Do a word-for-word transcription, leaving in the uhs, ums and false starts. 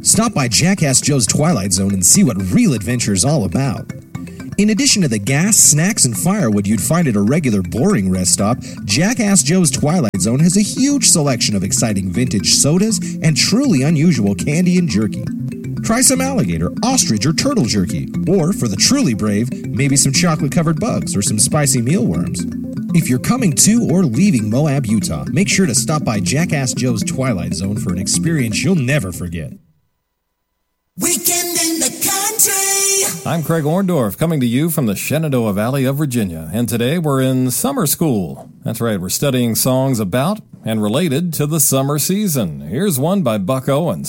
Stop by Jackass Joe's Twilight Zone and see what real adventure is all about. In addition to the gas, snacks, and firewood you'd find at a regular boring rest stop, Jackass Joe's Twilight Zone has a huge selection of exciting vintage sodas and truly unusual candy and jerky. Try some alligator, ostrich, or turtle jerky, or, for the truly brave, maybe some chocolate-covered bugs or some spicy mealworms. If you're coming to or leaving Moab, Utah, make sure to stop by Jackass Joe's Twilight Zone for an experience you'll never forget. Weekend in the country. I'm Craig Orndorff, coming to you from the Shenandoah Valley of Virginia, and today we're in summer school. That's right, we're studying songs about and related to the summer season. Here's one by Buck Owens.